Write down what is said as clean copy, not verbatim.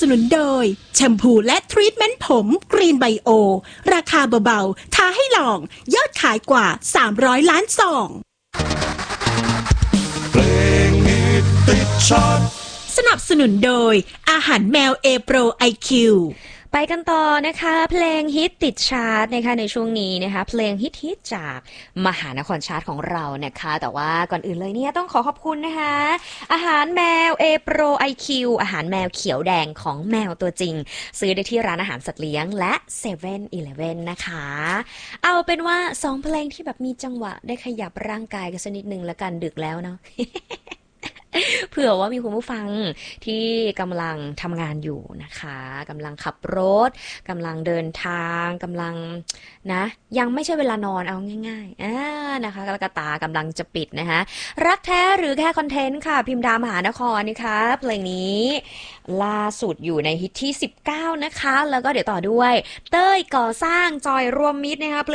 นุนโดยแชมพูและทรีทเมนต์ผมกรีนไบโอราคาเบาๆท้าให้ลองยอดขายกว่า300ล้านซองเพลงฮิตติดชาร์ตสนับสนุนโดยอาหารแมวเอโปรไอคิวไปกันต่อนะคะเพลงฮิตติดชาร์ตนะคะในช่วงนี้นะคะเพลงฮิตจากมหานครชาร์ตของเรานะคะแต่ว่าก่อนอื่นเลยเนี่ยต้องขอบคุณนะคะอาหารแมวเอโปรไอคิวอาหารแมวเขียวแดงของแมวตัวจริงซื้อได้ที่ร้านอาหารสัตว์เลี้ยงและเซเว่นอีเลฟเว่นนะคะเอาเป็นว่า2เพลงที่แบบมีจังหวะได้ขยับร่างกายกันสักนิดนึงละกันดึกแล้วเนาะ เผื่อว่ามีคุณผู้ฟังที่กำลังทำงานอยู่นะคะกำลังขับรถกำลังเดินทางกำลังนะยังไม่ใช่เวลานอนเอาง่ายๆนะคะกระตากำลังจะปิดนะคะรักแท้หรือแค่คอนเทนต์ค่ะพิมพ์ดามหานครนะคะเพลงนี้ล่าสุดอยู่ในฮิตที่19นะคะแล้วก็เดี๋ยวต่อด้วยเต้ยก่อสร้างจอยรวมมิตรนะคะ